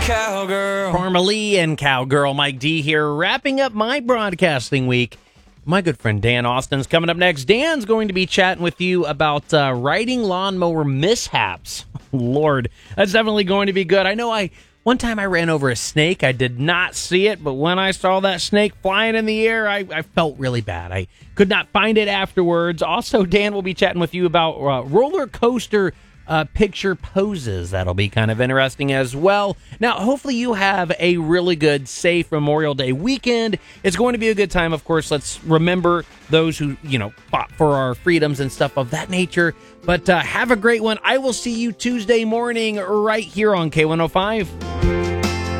cowgirl. Parmalee and Cowgirl. Mike D here, wrapping up my broadcasting week. My good friend Dan Austin's coming up next. Dan's going to be chatting with you about riding lawnmower mishaps. Lord, that's definitely going to be good. I know one time I ran over a snake. I did not see it, but when I saw that snake flying in the air, I felt really bad. I could not find it afterwards. Also, Dan will be chatting with you about roller coaster picture poses. That'll be kind of interesting as well. Now, hopefully you have a really good, safe Memorial Day weekend. It's going to be a good time. Of course, let's remember those who, fought for our freedoms and stuff of that nature. But have a great one. I will see you Tuesday morning right here on K105.